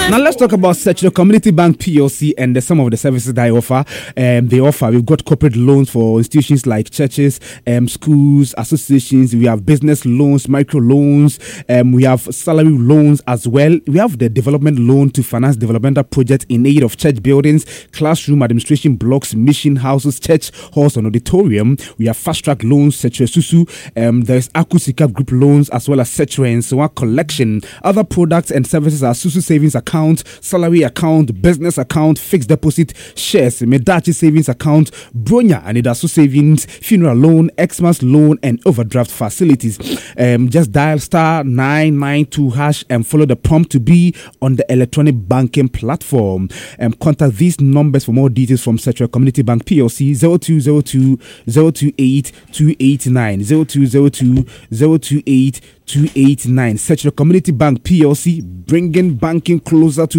Now let's talk about Search Community Bank PLC and some of the services that they offer. We've got corporate loans for institutions like churches, schools, associations. We have business loans, micro loans. We have salary loans as well. We have the development loan to finance developmental projects in aid of church buildings, classroom administration blocks, mission houses, church halls and auditorium. We have fast track loans, Search Susu. There's Akusika group loans as well as Search and so collection. Other products and services are Susu savings account, salary account, business account, fixed deposit, shares, Medachi savings account, Bronya and Idasu savings, funeral loan, Xmas loan, and overdraft facilities. Just dial *992# and follow the prompt to be on the electronic banking platform. Contact these numbers for more details from Central Community Bank PLC 0202 028 289 0202 028 289. Central Community Bank PLC, bringing banking closer to